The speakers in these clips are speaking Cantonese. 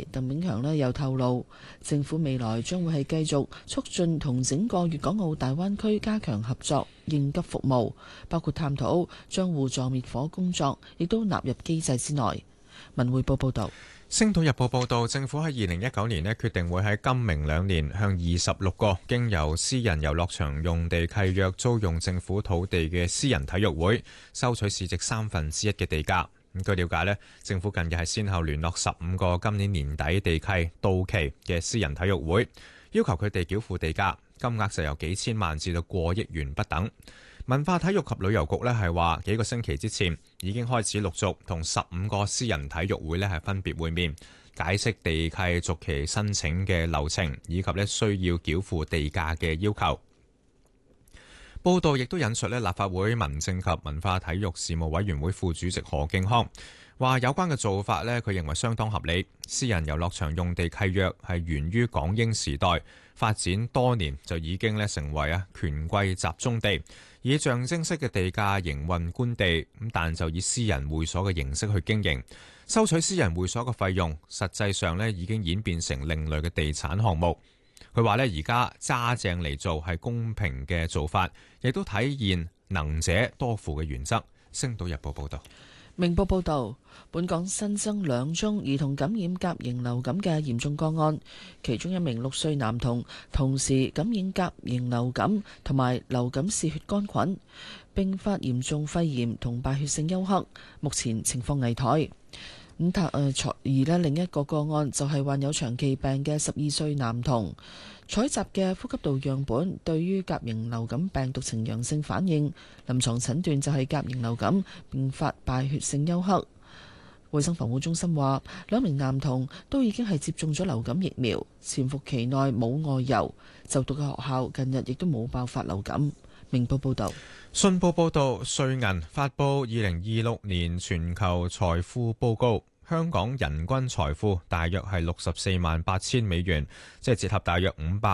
鄧炳強呢又透露，政府未來將會係繼續促進同整個粵港澳大灣區加強合作應急服務，包括探討將互助滅火工作亦都納入機制之內。文匯報報道。 星島日報報導，政府喺2019年決定會喺今明兩年向26個經由私人遊樂場用地契約租用政府土地嘅私人體育會收取市值1/3嘅地價。據了解，政府近日係先後聯絡15個今年年底地契到期嘅私人體育會，要求佢哋繳付地價，金額就由幾千萬至到過億元不等。文化體育及旅遊局係話，幾個星期之前已經開始陸續同15個私人體育會係分別會面，解釋地契續期申請嘅流程，以及需要繳付地價嘅要求。報道亦都引述立法會民政及文化體育事務委員會副主席何敬康話，有關嘅做法佢認為相當合理。私人遊樂場用地契約係源於港英時代，發展多年就已經成為權貴集中地，以象徵式嘅地價營運官地，但就以私人會所嘅形式去經營，收取私人會所嘅費用，實際上已經演變成另類嘅地產項目。佢話而家揸正嚟做係公平嘅做法，亦都體現能者多付嘅原則。星島日報報道。 明報報導，本港新增2宗兒童感染甲型流感嘅嚴重個案，其中一名6歲男童同時感染甲型流感同埋流感嗜血桿菌，並發嚴重肺炎同敗血性休克，目前情況危殆。而另一個個案就係患有長期病嘅12歲男童，採集嘅呼吸道樣本對於甲型流感病毒呈陽性反應，臨床診斷就係甲型流感，並發敗血性休克。衛生防護中心話，2名男童都已經係接種咗流感疫苗，潛伏期內冇外遊，就讀嘅學校近日亦都冇爆發流感。明報報道。 信報報導，瑞銀發布2026年全球財富報告，香港人均財富大約係64萬8千美元，即係折合大約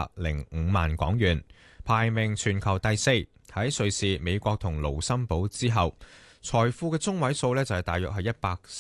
505萬港元，排名全球第4，喺瑞士、美國同盧森堡之後。財富嘅中位數就係大約係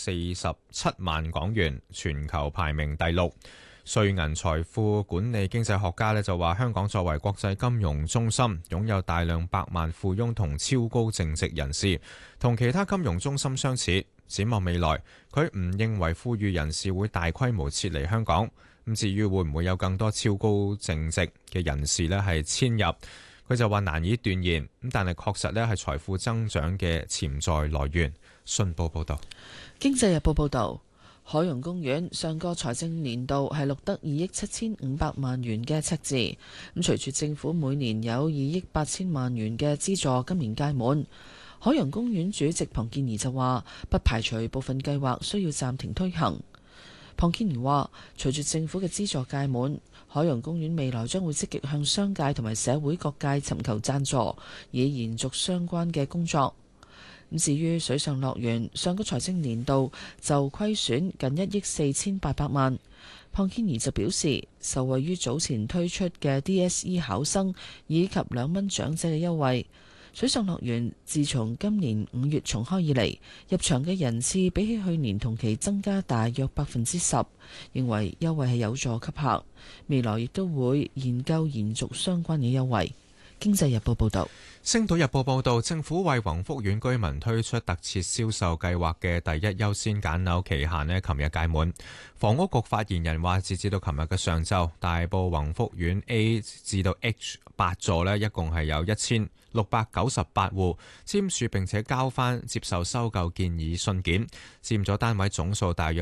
147萬港元，全球排名第6。瑞銀財富管理經濟學家就話，香港作為國際金融中心，擁有大量百萬富翁同超高淨值人士，同其他金融中心相似。展望未來，佢唔認為富裕人士會大規模撤離香港。咁至於會唔會有更多超高淨值嘅人士係遷入，佢就話難以斷言。咁但係確實係財富增長嘅潛在來源。信報報道。 經濟日報報道。海洋公園上個財政年度係錄得2億7500萬元嘅赤字，咁隨住政府每年有2億8千萬元嘅資助今年屆滿，海洋公園主席龐建貽就話不排除部分計劃需要暫停推行。龐建貽話，隨住政府嘅資助屆滿，海洋公園未來將會積極向商界同埋社會各界尋求贊助，以延續相關嘅工作。至於水上樂園，上個財政年度就虧損近1億4800萬。龐建貽就表示，受惠於早前推出嘅 DSE 考生以及2蚊長者嘅優惠，水上樂園自從今年5月重開以嚟，入場嘅人次比起去年同期增加大約10%，認為優惠係有助吸客，未來亦都會研究延續相關嘅優惠。經濟日報報道。 星島日報報導，政府為宏福苑居民推出特設銷售計劃嘅第一優先揀樓期限琴日屆滿。房屋局發言人話，截至到琴日嘅上晝，大埔宏福苑 A 至到 H 8座一共係有1698戶簽署並且交翻接受收購建議信件，佔咗單位總數大約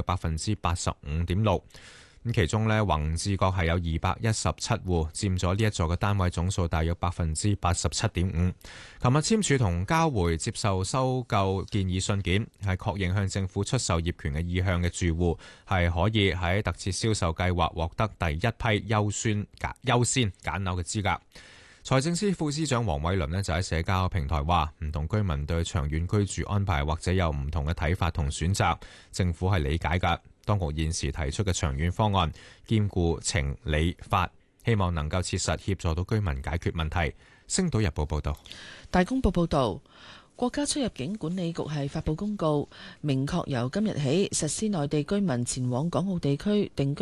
85.6%。咁其中宏志閣係有217戶，佔咗呢一座嘅單位總數大約87.5%。琴日簽署同交回接受收購建議信件，係確認向政府出售業權嘅意向嘅住戶，係可以喺特設銷售計劃獲得第一批優先揀樓嘅資格。財政司副司長黃偉綸就喺社交平台話，唔同居民對長遠居住安排或者有唔同嘅睇法同選擇，政府係理解㗎。當局現時提出嘅長遠方案兼顧情理法，希望能夠切實協助到居民解決問題。星島日報報道。 大公報報道，國家出入境管理局係發布公告，明確由今日起實施內地居民前往港澳地區定居